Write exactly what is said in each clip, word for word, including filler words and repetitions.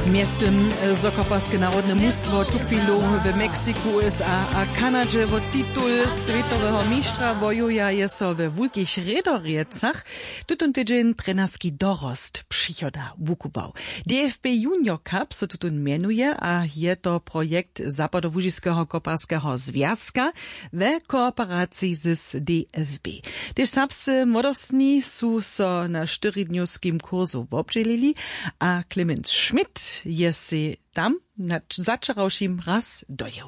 Miestem Sokoparskie narodne mustwo tupilu w Meksyku, U S A a Kanadzie wo titul światowego mistrza wojuje je so we wulkich redoriecach. Tutun tydzień trenerski dorost przychoda wukubał. D F B Junior Cup so tutun mienuje, a je to projekt Zapadowużyskiego koparskiego związka we kooperacji z D F B. Też sapsy młodostni su so na czterodniowskim kursu wobdzielili, a Clement Schmidt je si tam na zaczarałszym raz dojeł.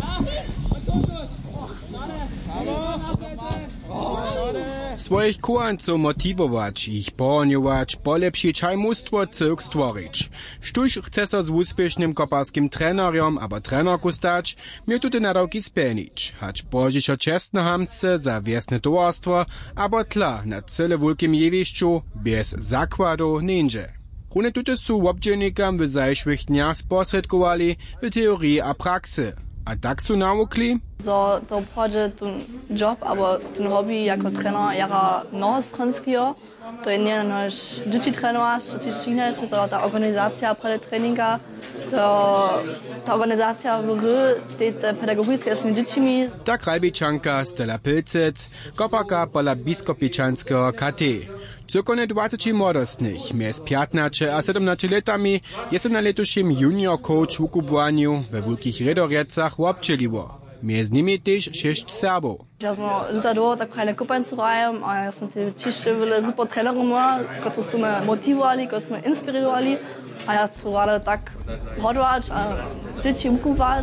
Swoich kuanców motiwować, ich połoniować, polepszyć aj mustwo cyrk stworzyć. Sztuś chce so z uspiesznym koparskim trenerem albo trenerku stać, miał tutaj na roki spełnić, hać pożyć o czestne hamsce za wiesne towarstwo, albo tla na cyle wielkim jewiszczu bez zakładu ninja. Rune tutaj su obdzielnikam w zajszłych dniach sposredkowali w teorii a praksy. A tak su naukli? So, to podzie ten job, albo ten hobby jako trener jara nohostranskiego. To je nie nasz dzieci trenować, to też inne, to ta organizacja przed treninga, to ta organizacja w gry, te pedagogiczne z dziećmi. Tak Ralbiczanka Stella Pilcec, koparka pola biskopiczańskiego K T. Cyrkone dwadzieścia młodostnych, między piętnaście a siedemnaście latami, jest na letuszym junior coach w ukubłaniu we wielkich redoriecach obdzieliło. Między nimi też sześć Serbów. Ja sam lata do tak keine Kupańcu rajem, a ja sam te ciście byli super trenerom, którzy są mnie motywowali, którzy mnie inspirowali, a ja chcę rada tak hodować, a dzieci ukubać.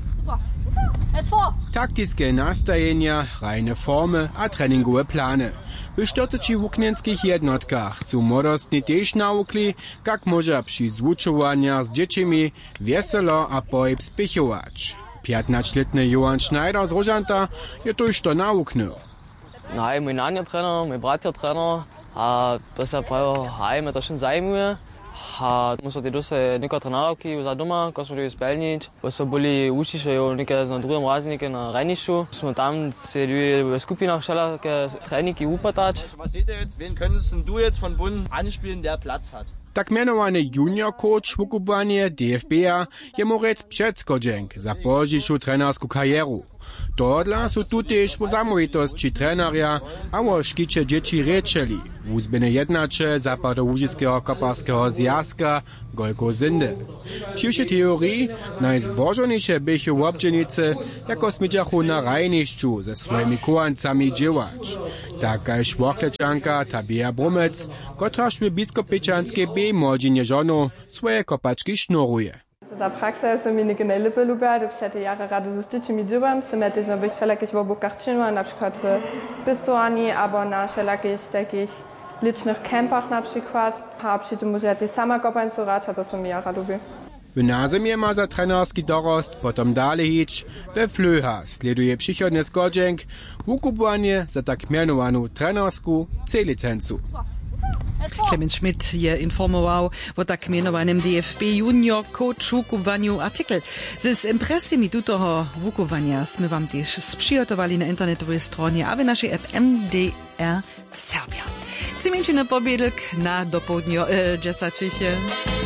Taktiskie nastajenia, reine formy a treningowe plany. W czterdziestu wuknienskich jednotkach su młodostni też naukli, jak może przy zvučowaniach z dziećmi weselo a pohyb spichować. piętnastoletny Johann Schneider z Rožanta je to już to nauknął. Nein, mój nania trener, mój brat je trener, a to się prawo, hej, mnie to schon zajmuje. A muszę też dosyć niektóre trenerki za doma, ko smo to spełnić, bo so byli učiše jo niekde na drugim razniku na Rajnišu. Smo tam se v skupinach všelake treningi upatać. Was seht ihr jetzt, wen könntest du jetzt von Bund anspielen, der Platz hat? Tak mianowany junior coach w ukubłanie D F B-a je Moritz Pszeckodźenk za pożyczu trenersku karieru. Todla su tu też w zamovitości trenerja, a o szkicie dzieci rečeli, uzbene jednacze Zapadowużyskiego koparskiego związka Golko Zinde. Przy teorii najzbożniejsze były w obdzielnicy, jako smidzachu na Rajniszczu ze swoimi kuancami działać. Taka szwokleczanka Tabea Brumec, kotraż w biskopiczańskiej B młodzinie żonu swoje kopaczki sznuruje. Ta praksa jest mi nie najlepiej lubiła, do przed jara rady z dziećmi działam, są ja też na wszelakich obokach czynła, na przykład w Pistoani, albo na wszelakich takich licznych kempach na przykład. A przy tym może ja też sama kopańcu racza, to są mi jara lubię. W nazemie ma za trenerski dorost potom dalej iść, we Flöha sleduje przychodny Skodźenk w ukubłanie za tak mianowaną trenersku C-licencu. Clement Schmidt je informował o tak mianowanym D F B Junior Coach wukubaniu artikel. Z impresjami tutoho wukuwania sme wam też sprzygotowali na internetowej stronie, a w naszej app M D R Serbia. Ciemięciny pobiedek na dopołudnio, e, dziesięciu.